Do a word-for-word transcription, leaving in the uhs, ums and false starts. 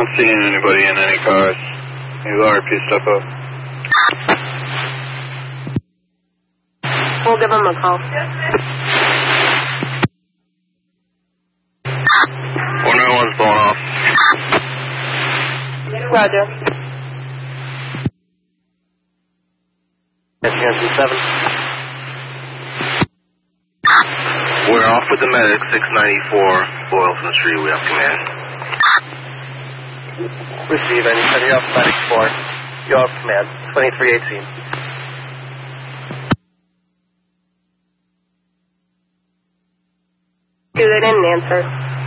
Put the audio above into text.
not seeing anybody in any cars. You R P step up. We'll give them a call. one nine one's blowing off. Roger. S N C seven. We're off with the medic, six ninety-four, Boylston Street. We have command. Receive, and you said you're off medic four. You're off command, twenty-three eighteen. Dude, they didn't answer.